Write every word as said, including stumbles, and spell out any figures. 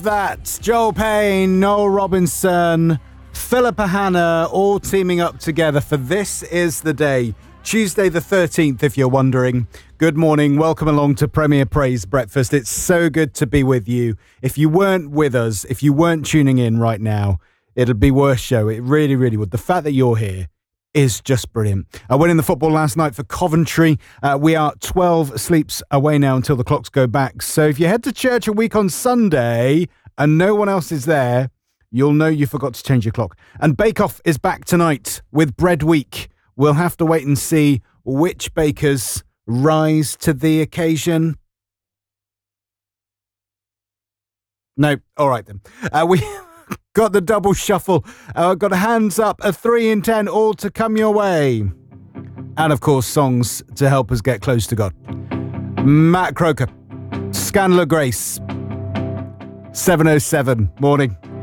that. Joel Payne, Noel Robinson, Philippa Hanna, all teaming up together for This Is the Day. Tuesday the thirteenth, if you're wondering. Good morning. Welcome along to Premier Praise Breakfast. It's so good to be with you. If you weren't with us, if you weren't tuning in right now, it'd be worse show. It really, really would. The fact that you're here is just brilliant. I went in the football last night for Coventry. Uh, we are twelve sleeps away now until the clocks go back. So if you head to church a week on Sunday and no one else is there, you'll know you forgot to change your clock. And Bake Off is back tonight with Bread Week. We'll have to wait and see which bakers rise to the occasion. No, all right then. Uh, we got the double shuffle. Uh, got a hands up, a three in ten, all to come your way. And of course, songs to help us get close to God. Matt Croker, Scandal of Grace, seven oh seven, morning.